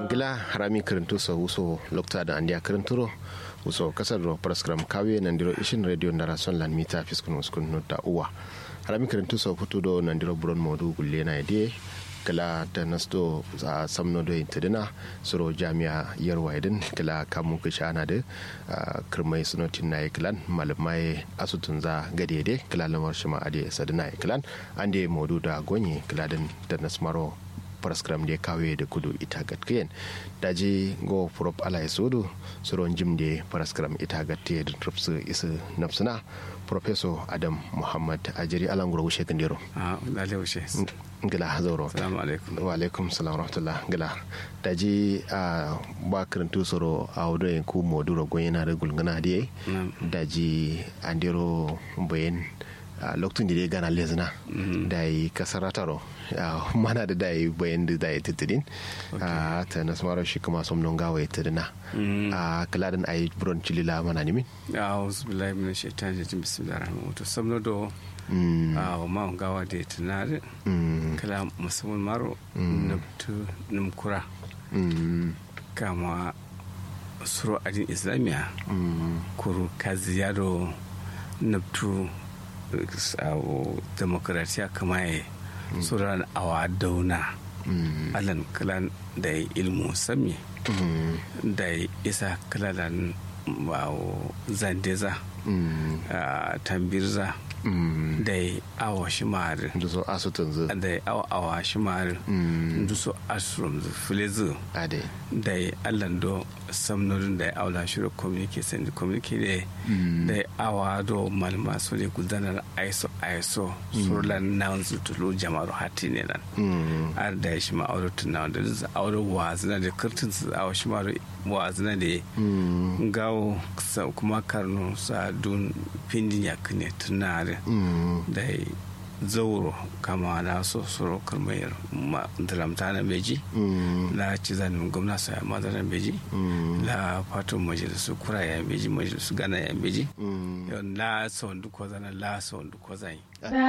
gila harami karantu so uso lokta da andia karanturo uso kasar ro program kawe nandiro ishin radio ndara son lan mita fiskun uskun nota uwa harami karantu so futu do nandiro buron modu gulle na ide kala da nasto za samno do intedina suro jami'a yarwa idin kala kamu kishana da kirmai sunotin na iklan malamai asutun za gadede kala lamar shima ade sadina iklan ande modu da gonye kala da nasmaro paraskram de kawe da kudu ita gatkiyen daji go prop ala isudu suron jimde paraskram ita gatte da trupsu isu nafsuna professor adam muhammad ajiri alanguro wushe kandiro lalle wushe ngila zauro assalamu alaikum wa alaikum salam rahmatullah ngila daji ba karantu soro a wudo ku moduro goyena da gulgana de daji andiro bayan lokacin da dai gana lezina da yi kasarataro mana da da yi bayan da yi tattadin ta nasarar shi kuma som non gawa ya tattadina a kaladin a yi buron cilila mana nimin a wasu bilai mina shaitan jajin bismillah rahman wato samno do a ma'an gawa da ya tunari kala musamman maro nabtu numkura kama suro adin islamiya kuru kaziyaro nabtu demokratiya kama ya tsoron awa dauna alan kalan da ya ilmu sami da ya isa kalalan zandeza tambirza da ya awa shimari da so asutunzu da ya awa shimari da so asutunzu filizu da ya allan do samnorin da ya aula shirin communication da ya awa do malama su ne gudanar aiso surulan na zutulu jama'ar hati ne nan har da ya shi ma aure tunawa da zai aure wazina da kirtin su awa shi ma wazina da gawo kuma karno sa dun pindin ya kane tunare da ya zauro kama na so soro karmayar dalamta na beji la ci zanen gwamna sa madaran beji la fatan majalisu kura ya beji majalisu gana ya beji la son duk wazana la son duk wazani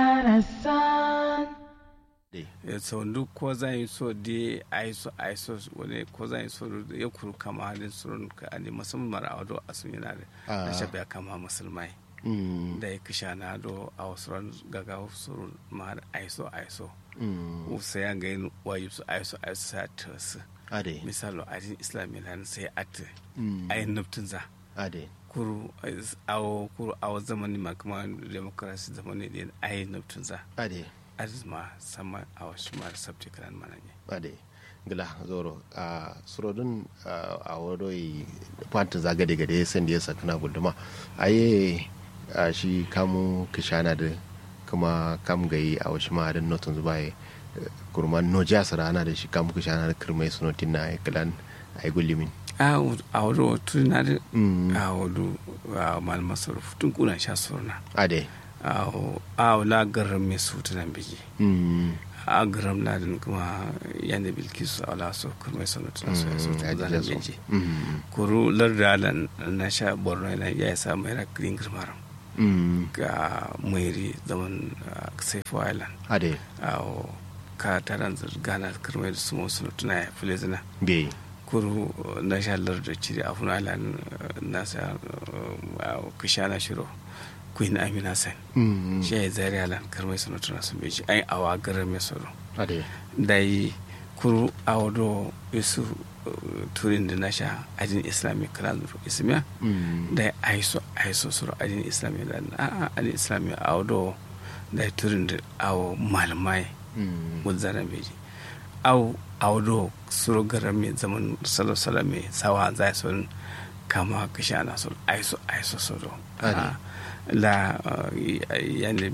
son duk wazani so de aiso wani wazani so ya kuru kama halin surun ka ne musamman mara wado a sun yana da shabiya kama musulmai da ya kisha na do a wasu ran gaga wasu ma aiso sai an gani wayi su aiso sa ta su misalo adin islami nan sai at ayin nuftin za kuru awo zamani ma kuma demokrasi zamani da ayin nuftin za azma sama a wasu ma sabti kan mananye gila zoro a surodin a wadoi fanta zagade gade san da ya sakana guduma aye a shi kamu kishana da kuma kam gayi a wasu ma'adin notin zubaye kurman noja sarana da shi kamu kishana da kirmai sunotin na kalan a yi gullimin a wado tuna da a wado malama sarrafa tun kuna sha surna a wala garin mai su tunan biki a garin ladin kuma yadda bilkisu a wala so kirmai sunotin su tunan biki kuru lardalan na sha borno yana ya samu yana kirin girmaran ga mairi zaman saifu island ka taron gana kirmai da sumo suna tuna ya fi lezina kuru na shalar da cire a funa island na sa kishana shiro queen amina sen shi ya yi zari island kirmai suna tuna sun beji ai awa garin mai soro da yi kuru a wado isu turin da na sha ajin islamic kalan ismiya da ya aiso suru ajin islamic da ajin islamic a wado da ya turin da awo malamai wuzaren beji a wado suru garan mai zaman salasala mai sawa zai sun kama kashi ana suru aiso suru la yanni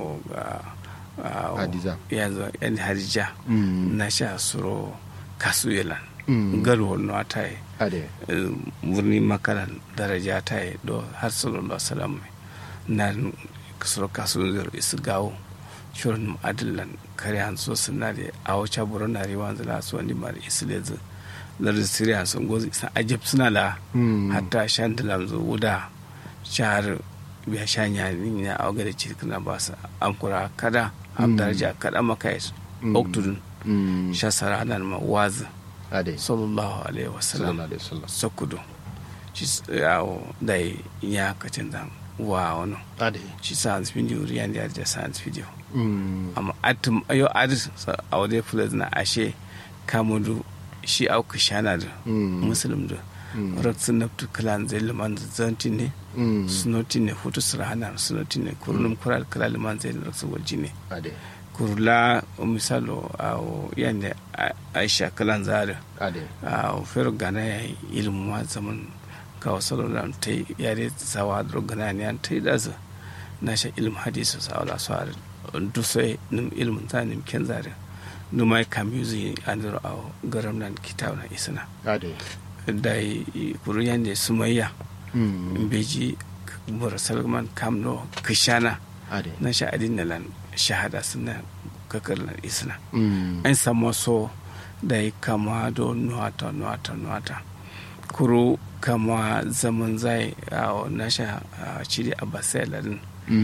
hadija na sha suru kasu yalan garo no ta yi murni makaran daraja ta yi do har sallallahu alaihi na kasoro kasu zero isu gawo shirin adillan kare hanso suna da a wacce buron na rewa zala su wani mara isu lezu lardin siriya sun gozi isa ajab suna la hatta shan da lamzo wuda shahar biya shanya ni na a gada cikin ba su an kura kada am daraja kada maka yi oktudun shasara nan ma wazi ade sallallahu alaihi wasallam sakudu shi yawo da ya kacin dan wa wani ade shi science video riyan da science video amma atum ayo adis a wadai fulaz na ashe kamudu shi auka shana da muslim da raksin naftu kalan zai liman zantin ne sunotin ne hutu sirahana sunotin ne kurulum kural kala liman zai raksin walji ne kurla misalo a yanda aisha kalan zara a fero gana ya yi ilimin ma zaman kawo salon ta yi yare sawa da gana ne an ta yi daza na sha ilimin hadisu sa'ala su a dusai nim ilimin zanim ken zare numai kamuzi an zara a garam nan kitab na isna da kuru yanda sumayya beji mura salman kamno kishana na sha adin nalan shahada suna kakarnar isna an samu so da ya kama da nuwata kuro kama zaman zai a nasha cire a basaladin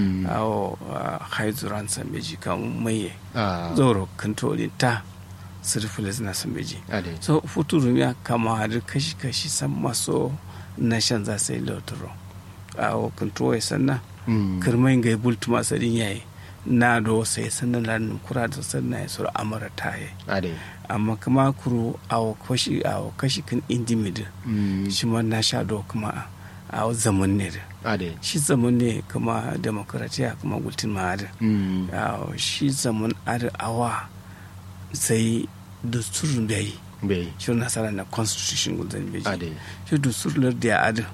a haizuran sambeji kamun maye zoro kantolin ta sirfilis na sambeji so futuru ya kama da kashi san maso nashan za su yi lautaro a kantowai sannan kirmain ga bultu masu din yayi na do sai sannan lanin kura da sannan ya sura amara taye amma kuma kuro a kashi kan indimid shi ma na sha do kuma a zaman ne shi zaman ne kuma demokratiya kuma gultin ma'adar shi zaman adar awa sai dusturun bai shi nasara na constitution gultin bai shi dusturun da ya adar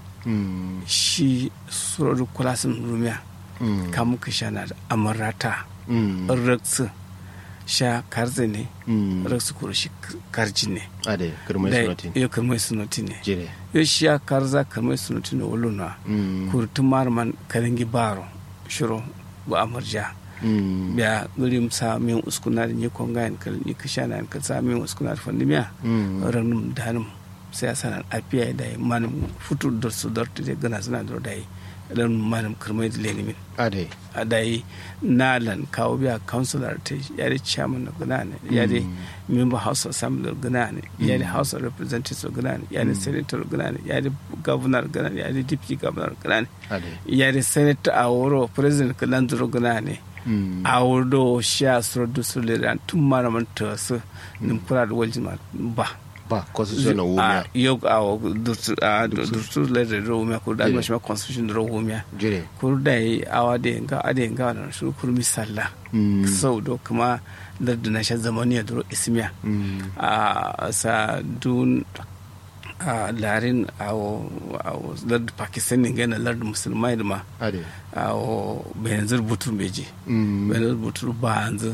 shi surar kulasin rumiya kamun ka sha na amarata raksu sha karze ne raksu kuro shi karji ne ya karmai sunoti ne ya shi ya karza karmai sunoti ne wuluna kurtun marman kalingi baro shiro ba amarja biya gurim sa min uskuna da nyikon gayan kalin ka sha na ka sa min uskuna da fandimiya ranum danum sai a sanar afiya da manim futur da su dartu da gana suna da dai dan manim kirmai da lenimin a dai nalan kawo biya councilor ta ya da chairman da gana ne ya da member house assembly da gana ne ya da house of representatives da gana ne ya da senator gana ne ya da governor gana ne ya da deputy governor gana ne ya da senator a wuro president kalan duro gana ne a wuro sha suru da su da tun maraman ta su nim kula da waljin ba constitution na wumia yo durtu le de wumia ko da ma constitution do wumia jire ko dai awa de nga na su kur misalla so do kuma da na sha zamaniya do ismiya sa dun larin awo lard pakistan ne na lard musulmai da ma awo benzer butur beji benzer butur banzu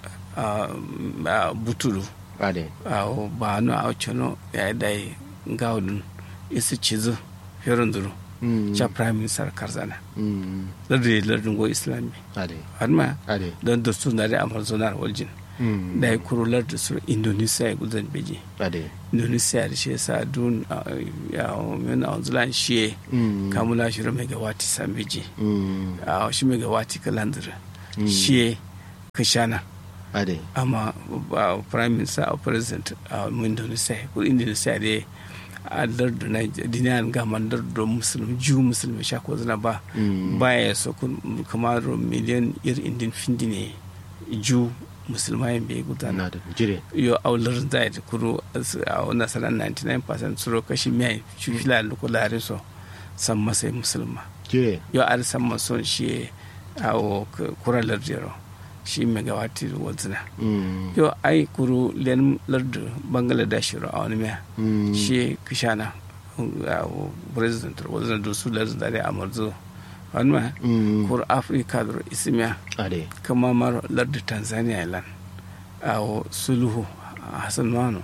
buturu ba no a chono ya dai gaudun isi cizo ferunduru cha prime minister karzana lardin go islami adma don dostur na da amazonar waljin da ya kuro lardin sur indonesia ya guzan beji indonesia da shi sa dun ya mena onzulan shi kamula shi megawati sambeji shi megawati kalandira shi kashana amma prime minister or president a indonesia ko indonesia dai a lardu na duniyan gaman lardu musulmi sha ko zana ba baya so kamar miliyan indin findi ne ju musulmai bai gudana yo aular zai da kuro a nasarar 99% suro kashi mai shufila lukulare so san masai musulma yo a san mason shi a kura lardero shi megawati wazina yo ai kuru len lardu bangladesh ro awni me shi kishana president wazina do su lardu da amarzo wanma kur afrika do ismiya kama mar lardu tanzania lan aw suluhu hasan mano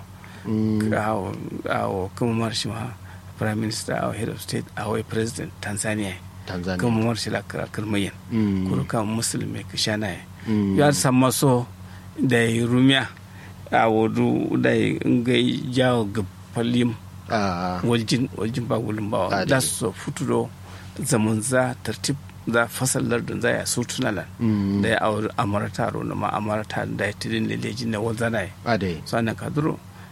aw kama mar shi prime minister aw head of state aw president tanzania kama mar shi la kalmayan kuru kam muslimi kishana ya sama so da ya rumiya a wadu da ya ngai jawo ga falim waljin ba wulin bawa da su futuro zaman za tartib za fasal lardin za ya so tunalan da ya auri amarata ro na ma amarata da ya tirin lelejin na wanzana ya sannan kaduro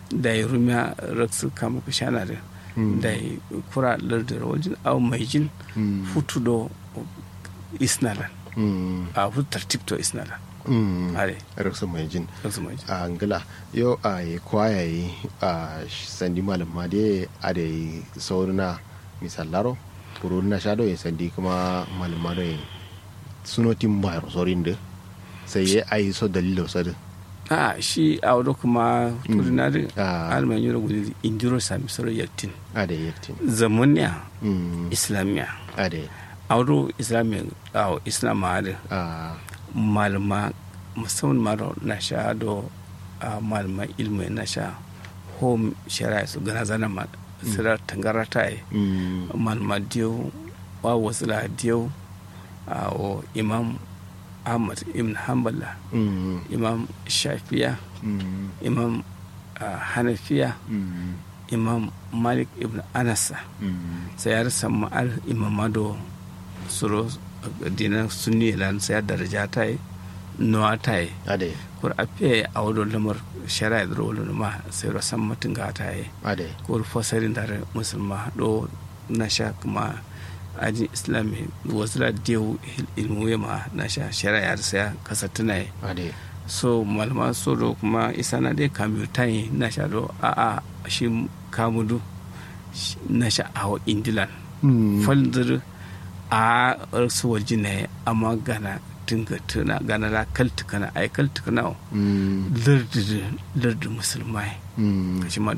da yi rumiya raksu kama ka shana da yi kura lardar wajen au mai jin futu do isnalan a futu tartib to isnalan are raksu mai jin a angila yau a yi kwayayi a sandi malama dai a da yi saurina misalaro puru na shado ya sandi kuma malama da sunotin bayar sorin da sai ya ayi so dalilin sadu shi a wadda kuma turina da alman yau da gudu indiro sami sauran yaktin zamaniya islamiya a wadda islamiya a islama da malama musamman mara na sha da malama ilmi na sha home shari'a su gana zana sirar tangarata yi malama diyo wa wasu la diyo a imam ahmad ibn hanbala imam shafiya imam hanafiya imam malik ibn anasa sai ya rasa ma'al imamado suro dinar sunni lan sai ya daraja ta yi nuwa ta yi kur afiya a wadon lamar shari'a da rolin ma sai rasan mutum ga ta yi kur fasarin da musulma do na sha kuma ajin islami wasu da dewu ilmu ma na sha shari'a da sai kasa tunaye so malama so do kuma isa na dai kamar tayi na sha do a shi kamudu na sha a indilan faldir a su waje ne amma gana tinga tuna gana la kaltukana ai kaltukana lardi musulmai kashi ma